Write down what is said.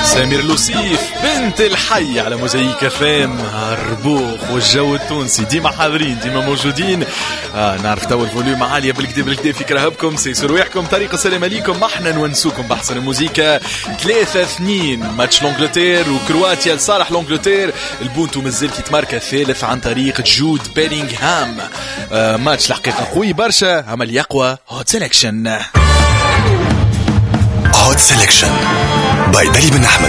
سمير لوسيف بنت الحي على موزايك فام. ربوخ والجو التونسي ديما حاضرين ديما موجودين. نعرف تو الفوليوم عالية بالكدا في كرهبكم سيسوا رواحكم. طريق السلام عليكم. احنا نونسوكم بحسن الموسيقى. 3-2 ماتش لونجلتير وكرواتيا لصالح لونجلتير. البونتو مازال يتماركا ثالث عن طريق جود بيلينغهام. ماتش الحقيقة قوي برشا. عمل يقوى هوت سيلكشن. هوت سيلكشن باي دالي بن أحمد.